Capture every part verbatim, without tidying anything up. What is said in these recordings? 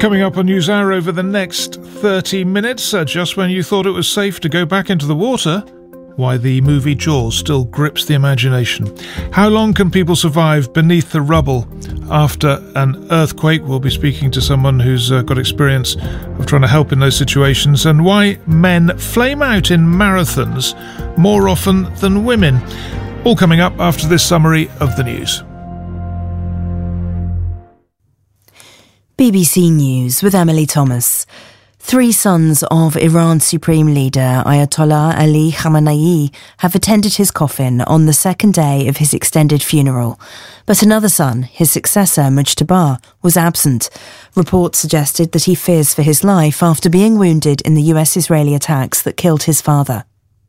Coming up on NewsHour over the next thirty minutes, uh, just when you thought it was safe to go back into the water, why the movie Jaws still grips the imagination. How long can people survive beneath the rubble after an earthquake? We'll be speaking to someone who's uh, got experience of trying to help in those situations, and why men flame out in marathons more often than women. All coming up after this summary of the news. B B C News with Emily Thomas. Three sons of Iran's supreme leader Ayatollah Ali Khamenei have attended his coffin on the second day of his extended funeral. But another son, his successor Mujtaba, was absent. Reports suggested that he fears for his life after being wounded in the U S-Israeli attacks that killed his father.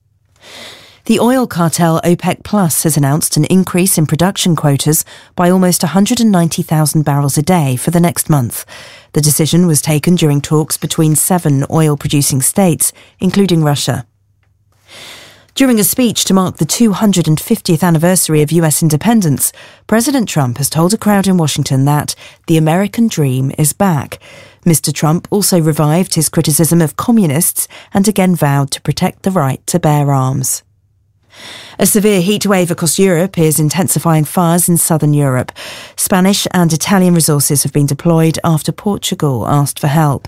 The oil cartel OPEC Plus has announced an increase in production quotas by almost one hundred ninety thousand barrels a day for the next month. The decision was taken during talks between seven oil-producing states, including Russia. During a speech to mark the two hundred fiftieth anniversary of U S independence, President Trump has told a crowd in Washington that the American dream is back. Mister Trump also revived his criticism of communists and again vowed to protect the right to bear arms. A severe heatwave across Europe is intensifying fires in southern Europe. Spanish and Italian resources have been deployed after Portugal asked for help.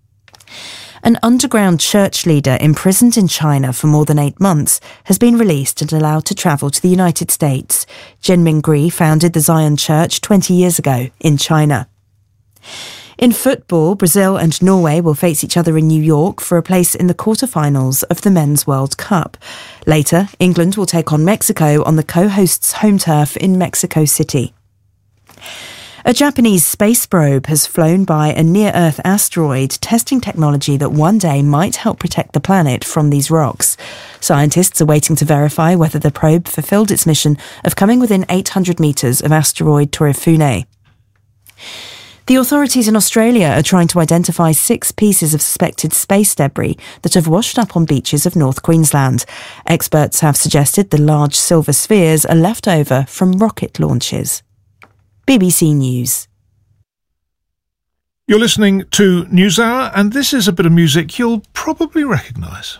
An underground church leader imprisoned in China for more than eight months has been released and allowed to travel to the United States. Jin Mingri founded the Zion Church twenty years ago in China. In football, Brazil and Norway will face each other in New York for a place in the quarter-finals of the Men's World Cup. Later, England will take on Mexico on the co-hosts' home turf in Mexico City. A Japanese space probe has flown by a near-Earth asteroid, testing technology that one day might help protect the planet from these rocks. Scientists are waiting to verify whether the probe fulfilled its mission of coming within eight hundred metres of asteroid Torifune. The authorities in Australia are trying to identify six pieces of suspected space debris that have washed up on beaches of North Queensland. Experts have suggested the large silver spheres are left over from rocket launches. B B C News. You're listening to NewsHour, and this is a bit of music you'll probably recognise.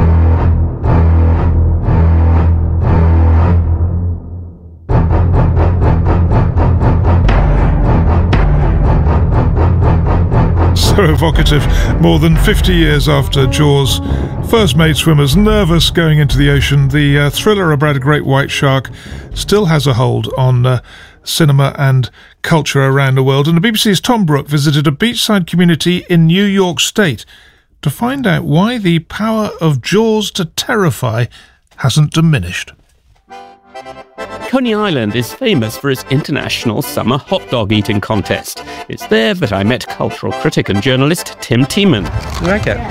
So evocative, more than fifty years after Jaws first made swimmers nervous going into the ocean, the uh, thriller about a great white shark still has a hold on uh, cinema and culture around the world. And the B B C's Tom Brooke visited a beachside community in New York State to find out why the power of Jaws to terrify hasn't diminished. Coney Island is famous for its international summer hot dog eating contest. It's there that I met cultural critic and journalist Tim Tiemann. You like it?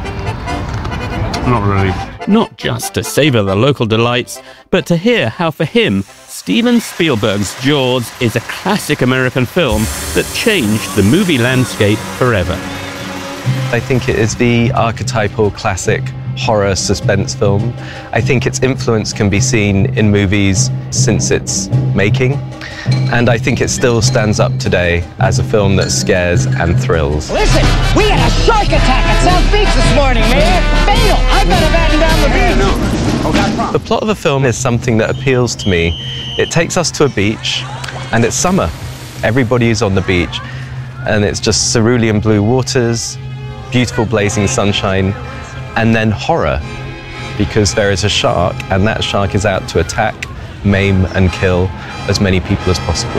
Not really. Not just to savour the local delights, but to hear how for him, Steven Spielberg's Jaws is a classic American film that changed the movie landscape forever. I think it is the archetypal classic horror suspense film. I think its influence can be seen in movies since its making, and I think it still stands up today as a film that scares and thrills. Listen, we had a shark attack at South Beach this morning, man! Fatal! I've got to batten down the beach! Okay, the plot of the film is something that appeals to me. It takes us to a beach, and it's summer. Everybody is on the beach, and it's just cerulean blue waters, beautiful blazing sunshine, and then horror, because there is a shark, and that shark is out to attack, maim, and kill as many people as possible.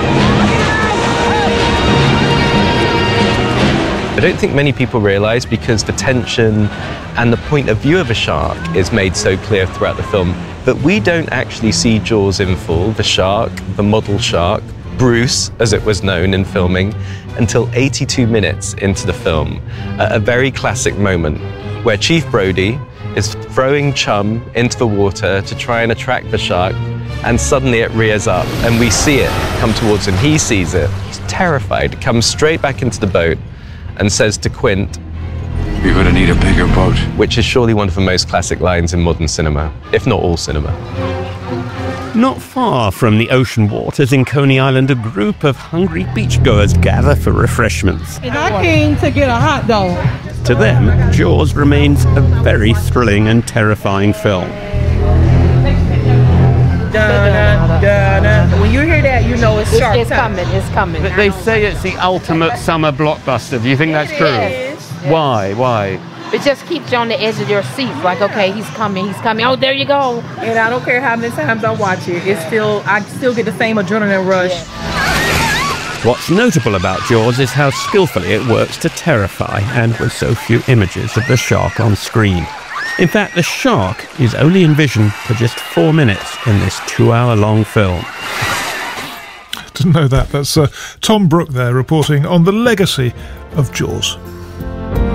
I don't think many people realise, because the tension and the point of view of a shark is made so clear throughout the film, that we don't actually see Jaws in full, the shark, the model shark, Bruce, as it was known in filming, until eighty-two minutes into the film, at a very classic moment where Chief Brody is throwing chum into the water to try and attract the shark, and suddenly it rears up, and we see it come towards him. He sees it, he's terrified, comes straight back into the boat and says to Quint, "You're gonna need a bigger boat." Which is surely one of the most classic lines in modern cinema, if not all cinema. Not far from the ocean waters in Coney Island, a group of hungry beachgoers gather for refreshments. And I came to get a hot dog. To them, Jaws remains a very thrilling and terrifying film. When you hear that, you know it's shark It's coming, it's coming. But they say it's the ultimate summer blockbuster. Do you think that's true? Yes. Why? Why? It just keeps you on the edge of your seat. Like, okay, he's coming, he's coming. Oh, there you go. And I don't care how many times I watch it, it's still I still get the same adrenaline rush. Yeah. What's notable about Jaws is how skillfully it works to terrify, and with so few images of the shark on screen. In fact, the shark is only envisioned for just four minutes in this two-hour-long film. Didn't know that. That's uh, Tom Brooke there reporting on the legacy of Jaws.